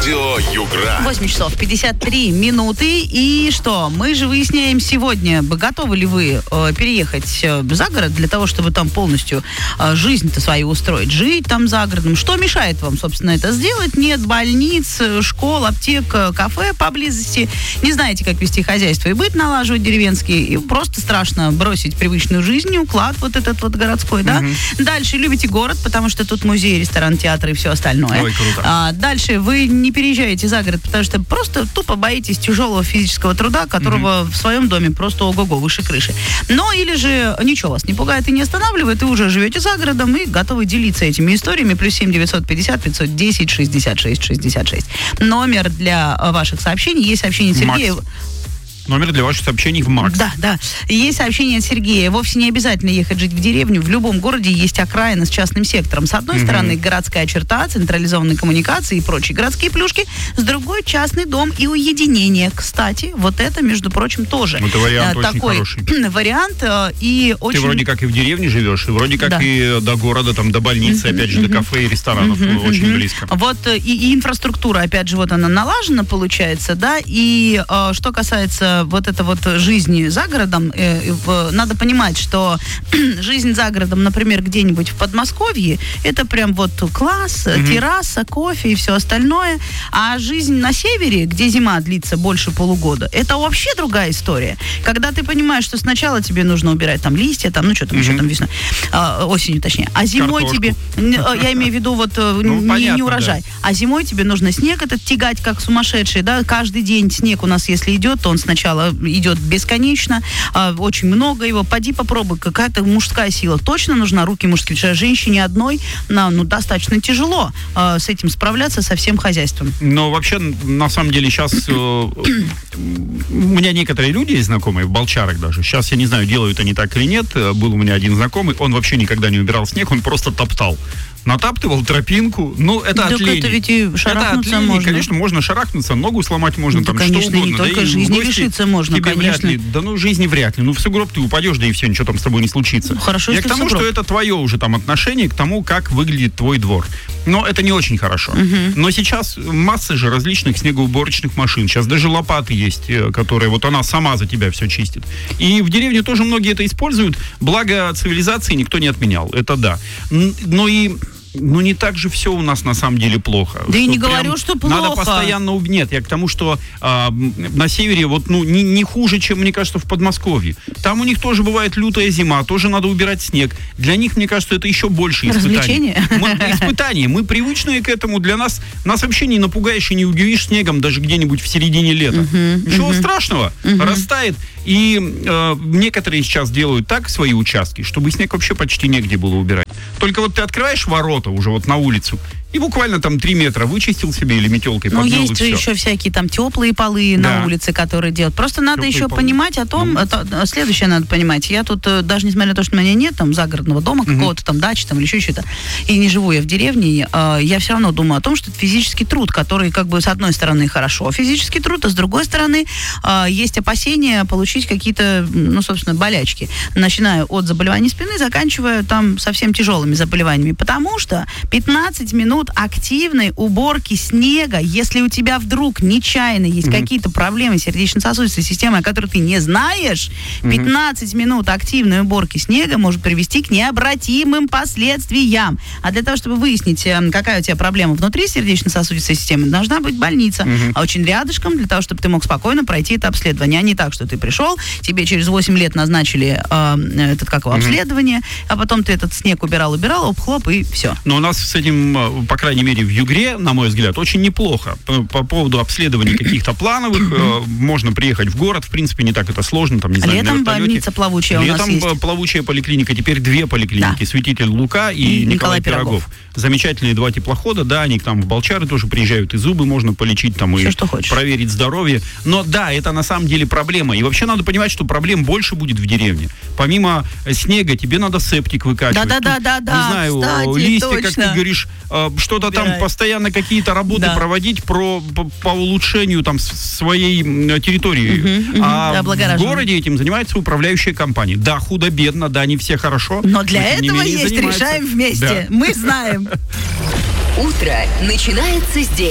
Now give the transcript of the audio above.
Радио Югра. 8 часов 53 минуты. И что? Мы же выясняем сегодня, готовы ли вы переехать за город для того, чтобы там полностью жизнь-то свою устроить, жить там за городом. Что мешает вам, собственно, это сделать? Нет больниц, школ, аптек, кафе поблизости. Не знаете, как вести хозяйство и быт налаживать деревенский. И просто страшно бросить привычную жизнь, уклад вот этот вот городской, да? Дальше любите город, потому что тут музей, ресторан, театр и все остальное. Ой, круто. Дальше вы не переезжаете за город, потому что просто тупо боитесь тяжелого физического труда, которого в своем доме просто ого-го, выше крыши. Но или же ничего вас не пугает и не останавливает, и уже живете за городом и готовы делиться этими историями. Плюс 7 950 510 66 66. Номер для ваших сообщений. Есть сообщение Сергея. Номер для ваших сообщений в МАКС. Да. Есть сообщение от Сергея. Вовсе не обязательно ехать жить в деревню. В любом городе есть окраина с частным сектором. С одной стороны, городская черта, централизованные коммуникации и прочие городские плюшки. С другой, частный дом и уединение. Кстати, вот это, между прочим, тоже это вариант очень такой хороший. вариант. И очень... Ты вроде как и в деревне живешь, и вроде как и до города, там, до больницы, опять же, до кафе и ресторанов очень близко. Вот и инфраструктура, опять же, вот она налажена, получается, да, и что касается вот этой вот жизни за городом, надо понимать, что жизнь за городом, например, где-нибудь в Подмосковье, это прям вот класс, терраса, кофе и все остальное, а жизнь на севере, где зима длится больше полугода, это вообще другая история. Когда ты понимаешь, что сначала тебе нужно убирать там листья, там, ну что там еще там весной, осенью точнее, а зимой тебе, я имею в виду вот не урожай, а зимой тебе нужно снег этот тягать как сумасшедший, да, каждый день снег у нас, если идет, то он сначала идет бесконечно, очень много его. Поди попробуй, какая-то мужская сила. Точно нужна, руки мужские. Потому что женщине одной достаточно тяжело с этим справляться, со всем хозяйством. Но вообще, на самом деле, сейчас у меня некоторые люди есть знакомые, в Болчарах даже. Сейчас я не знаю, делают они так или нет. Был у меня один знакомый, он вообще никогда не убирал снег, он просто топтал. Натаптывал тропинку, это от лени. Это ведь и шарахнуться можно. Конечно, можно шарахнуться, ногу сломать можно, да, там конечно, что угодно. не только да, жизни лишиться можно, тебе конечно. Вряд ли, жизни вряд ли. В сугроб ты упадешь, да и все, ничего там с тобой не случится. Хорошо, я к тому, что это твое уже там отношение к тому, как выглядит твой двор. Но это не очень хорошо. Но сейчас масса же различных снегоуборочных машин. Сейчас даже лопаты есть, которые вот она сама за тебя все чистит. И в деревне тоже многие это используют. Благо цивилизации никто не отменял. Это да. Но не так же все у нас на самом деле плохо. Да и не говорю, что плохо. Надо постоянно... Нет, я к тому, что на севере не хуже, чем, мне кажется, в Подмосковье. Там у них тоже бывает лютая зима, тоже надо убирать снег. Для них, мне кажется, это еще больше испытаний. Испытания. Мы привычные к этому. Для нас вообще не напугаешь и не удивишь снегом даже где-нибудь в середине лета. Ничего страшного. Растает. И некоторые сейчас делают так свои участки, чтобы снег вообще почти негде было убирать. Только вот ты открываешь ворота уже вот на улицу, и буквально там 3 метра вычистил себе или метелкой подмел, есть же еще всякие там теплые полы на улице, которые делают. Просто надо еще понимать о том, следующее надо понимать. Я тут, даже несмотря на то, что у меня нет там загородного дома, какого-то там дачи там или еще что-то, и не живу я в деревне, я все равно думаю о том, что это физический труд, который как бы с одной стороны хорошо физический труд, а с другой стороны есть опасения получить какие-то, собственно, болячки. Начиная от заболеваний спины, заканчивая там совсем тяжелыми заболеваниями. Потому что 15 минут активной уборки снега, если у тебя вдруг нечаянно есть какие-то проблемы с сердечно-сосудистой системой, о которых ты не знаешь, 15 минут активной уборки снега может привести к необратимым последствиям. А для того, чтобы выяснить, какая у тебя проблема внутри сердечно-сосудистой системы, должна быть больница. А очень рядышком, для того, чтобы ты мог спокойно пройти это обследование. А не так, что ты пришел, тебе через 8 лет назначили обследование, а потом ты этот снег убирал, оп-хлоп, и все. Но у нас с этим, по крайней мере, в Югре, на мой взгляд, очень неплохо. По поводу обследований каких-то плановых, можно приехать в город, в принципе, не так это сложно, там, не знаю, летом больница плавучая у нас есть. Летом плавучая поликлиника, теперь 2 поликлиники, Святитель Лука и Николай Пирогов. Замечательные 2 теплохода, да, они там в Болчары тоже приезжают, и зубы можно полечить, там, все, и проверить здоровье. Но да, это на самом деле проблема. И вообще надо понимать, что проблем больше будет в деревне. Помимо снега, тебе надо септик выкачивать. Да. Не знаю, кстати, листья, точно. как ты говоришь, что-то там постоянно какие-то работы проводить по улучшению там своей территории. А в городе этим занимается управляющая компания. Да, худо-бедно, да, не все хорошо. Но для этого есть «Решаем вместе». Да. Мы знаем. Утро начинается здесь.